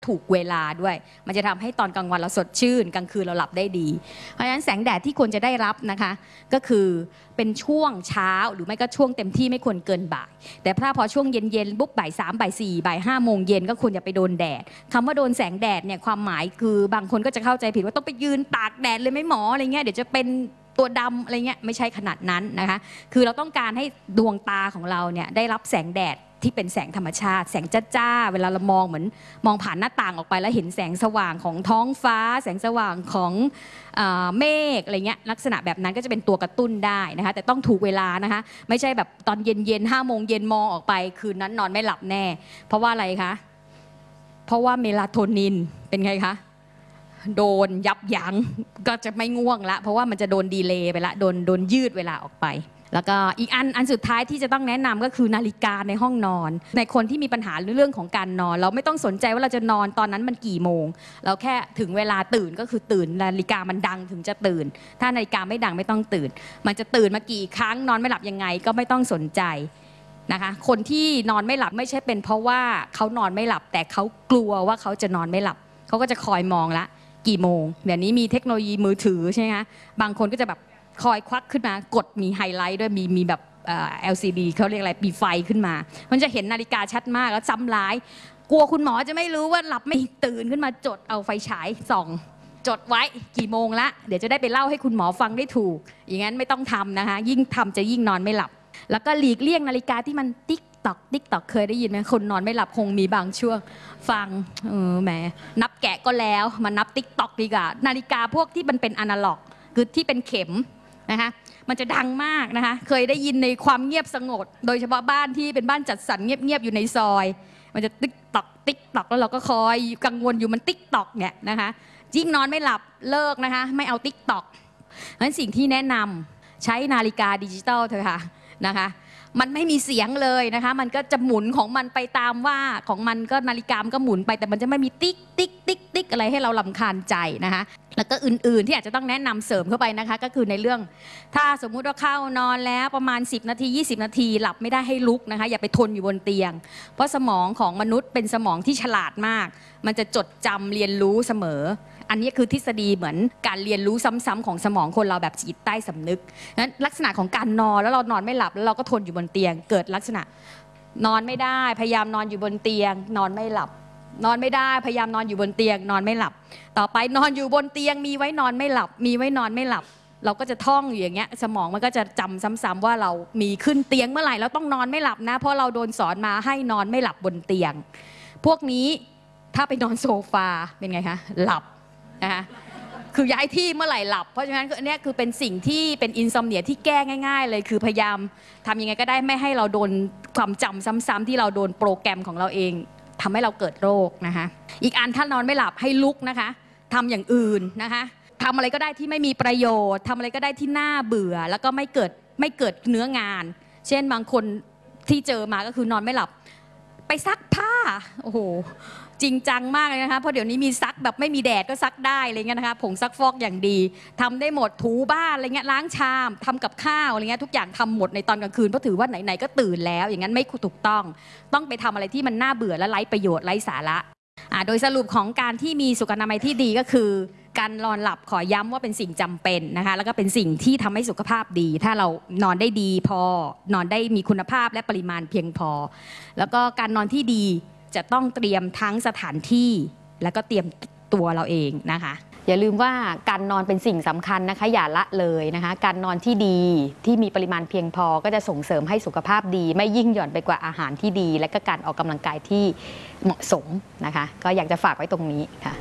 ถูกเวลาด้วยมันจะทำให้ตอนกลางวันเราสดชื่นกลางคืนเราหลับได้ดีเพราะฉะนั้นแสงแดดที่ควรจะได้รับนะคะก็คือเป็นช่วงเช้าหรือไม่ก็ช่วงเต็มที่ไม่ควรเกินบ่ายแต่พอช่วงเย็นปุ๊บบ่าย3บ่าย4บ่าย5โมงเย็นก็ควรจะไปโดนแดดคำว่าโดนแสงแดดเนี่ยความหมายคือบางคนก็จะเข้าใจผิดว่าต้องไปยืนตากแดดเลยไหมหมออะไรเงี้ยเดี๋ยวจะเป็นตัวดำอะไรเงี้ยไม่ใช่ขนาดนั้นนะคะคือเราต้องการให้ดวงตาของเราเนี่ยได้รับแสงแดดที่เป็นแสงธรรมชาติแสงจ้าๆเวลาเรามองเหมือนมองผ่านหน้าต่างออกไปแล้วเห็นแสงสว่างของท้องฟ้าแสงสว่างของเมฆอะไรเงี้ยลักษณะแบบนั้นก็จะเป็นตัวกระตุ้นได้นะคะแต่ต้องถูกเวลานะคะไม่ใช่แบบตอนเย็น5 โมงเย็นมองออกไปคืนนั้นนอนไม่หลับแน่เพราะว่าอะไรคะเพราะว่าเมลาโทนินเป็นไงคะโดนยับยั้งก็จะไม่ง่วงละเพราะว่ามันจะโดนดีเลย์ไปละโดนยืดเวลาออกไปแล้วก็อีกอันสุดท้ายที่จะต้องแนะนำก็คือนาฬิกาในห้องนอนในคนที่มีปัญหาเรื่องของการนอนเราไม่ต้องสนใจว่าเราจะนอนตอนนั้นมันกี่โมงเราแค่ถึงเวลาตื่นก็คือตื่นนาฬิกามันดังถึงจะตื่นถ้านาฬิกาไม่ดังไม่ต้องตื่นมันจะตื่นมากี่ครั้งนอนไม่หลับยังไงก็ไม่ต้องสนใจนะคะคนที่นอนไม่หลับไม่ใช่เป็นเพราะว่าเขานอนไม่หลับแต่เขากลัวว่าเขาจะนอนไม่หลับเขาก็จะคอยมองละกี่โมงเดี๋ยวนี้มีเทคโนโลยีมือถือใช่ไหมคะบางคนก็จะแบบคอยควักขึ้นมากดมีไฮไลท์ด้วยมีแบบLCD เขาเรียกอะไรมีไฟขึ้นมามันจะเห็นนาฬิกาชัดมากแล้วซ้ำร้ายกลัวคุณหมอจะไม่รู้ว่าหลับไม่ตื่นขึ้นมาจดเอาไฟฉายส่องจดไว้กี่โมงละเดี๋ยวจะได้ไปเล่าให้คุณหมอฟังได้ถูกอย่างนั้นไม่ต้องทำนะคะยิ่งทำจะยิ่งนอนไม่หลับแล้วก็หลีกเลี่ยงนาฬิกาที่มันติ๊กตอกเคยได้ยินไหมคนนอนไม่หลับคงมีบางช่วงฟังแหมนับแกะก็แล้วมานับติ๊กตอกดีกว่านาฬิกาพวกที่มันเป็นอนาล็อกคือที่เป็นเข็มนะคะมันจะดังมากนะคะเคยได้ยินในความเงียบสงบโดยเฉพาะบ้านที่เป็นบ้านจัดสรรเงียบๆอยู่ในซอยมันจะติ๊กตอกแล้วเราก็คอยกังวลอยู่มันติ๊กตอกเนี่ยนะคะยิ่งนอนไม่หลับเลิกนะคะไม่เอาติ๊กตอกงั้นสิ่งที่แนะนำใช้นาฬิกาดิจิตอลเถอะค่ะนะคะมันไม่มีเสียงเลยนะคะมันก็จะหมุนของมันไปตามว่าของมันก็นาฬิกามันก็หมุนไปแต่มันจะไม่มีติ๊กอะไรให้เรารำคาญใจนะคะแล้วก็อื่นๆที่อาจจะต้องแนะนำเสริมเข้าไปนะคะก็คือในเรื่องถ้าสมมุติว่าเข้านอนแล้วประมาณ10 นาที20 นาทีหลับไม่ได้ให้ลุกนะคะอย่าไปทนอยู่บนเตียงเพราะสมองของมนุษย์เป็นสมองที่ฉลาดมากมันจะจดจำเรียนรู้เสมออันนี้คือทฤษฎีเหมือนการเรียนรู้ซ้ำๆของสมองคนเราแบบจิตใต้สำนึกนั้นลักษณะของการนอนแล้วเรานอนไม่หลับแล้วเราก็ทนอยู่บนเตียงเกิดลักษณะนอนไม่ได้พยายามนอนอยู่บนเตียงนอนไม่หลับนอนไม่ได้พยายามนอนอยู่บนเตียงนอนไม่หลับต่อไปนอนอยู่บนเตียงมีไว้นอนไม่หลับมีไว้นอนไม่หลับเราก็จะท่องอยู่อย่างเงี้ยสมองมันก็จะจำซ้ำๆว่าเรามีขึ้นเตียงเมื่อไหร่เราต้องนอนไม่หลับนะเพราะเราโดนสอนมาให้นอนไม่หลับบนเตียงพวกนี้ถ้าไปนอนโซฟาเป็นไงคะหลับนะคะคือย้ายที่เมื่อไหร่หลับเพราะฉะนั้นอันนี้คือเป็นสิ่งที่เป็นอินซอมเนียที่แก้ง่ายๆเลยคือพยายามทำยังไงก็ได้ไม่ให้เราโดนความจำซ้ำๆที่เราโดนโปรแกรมของเราเองทำให้เราเกิดโรคนะคะอีกอันถ้านอนไม่หลับให้ลุกนะคะทำอย่างอื่นนะคะทำอะไรก็ได้ที่ไม่มีประโยชน์ทำอะไรก็ได้ที่น่าเบื่อแล้วก็ไม่เกิดเนื้องานเช่นบางคนที่เจอมาก็คือนอนไม่หลับไปซักผ้าโอ้โหจริงจังมากเลยนะคะเพราะเดี๋ยวนี้มีซักแบบไม่มีแดดก็ซักได้อะไรเงี้ยนะคะผงซักฟอกอย่างดีทำได้หมดถูบ้านอะไรเงี้ยล้างชามทำกับข้าวอะไรเงี้ยทุกอย่างทำหมดในตอนกลางคืนเพราะถือว่าไหนๆก็ตื่นแล้วอย่างนั้นไม่ถูกต้องไปทำอะไรที่มันน่าเบื่อและไร้ประโยชน์ไร้สาระโดยสรุปของการที่มีสุขอนามัยที่ดีก็คือการนอนหลับขอย้ำว่าเป็นสิ่งจำเป็นนะคะแล้วก็เป็นสิ่งที่ทำให้สุขภาพดีถ้าเรานอนได้ดีพอนอนได้มีคุณภาพและปริมาณเพียงพอแล้วก็การนอนที่ดีจะต้องเตรียมทั้งสถานที่แล้วก็เตรียมตัวเราเองนะคะอย่าลืมว่าการนอนเป็นสิ่งสำคัญนะคะอย่าละเลยนะคะการนอนที่ดีที่มีปริมาณเพียงพอก็จะส่งเสริมให้สุขภาพดีไม่ยิ่งหย่อนไปกว่าอาหารที่ดีและก็การออกกำลังกายที่เหมาะสมนะคะก็อยากจะฝากไว้ตรงนี้ค่ะ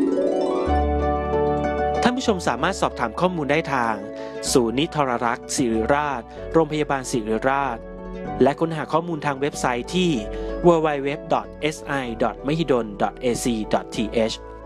ท่านผู้ชมสามารถสอบถามข้อมูลได้ทางศูนย์นิทรรรักษ์ศิริราชโรงพยาบาลศิริราชและค้นหาข้อมูลทางเว็บไซต์ที่ www.si.mahidol.ac.th